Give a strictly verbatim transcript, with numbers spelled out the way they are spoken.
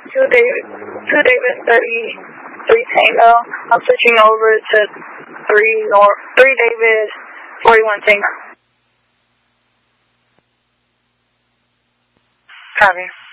two David, two David thirty-three Tango. I'm switching over to three or three David forty-one Tango. Copy.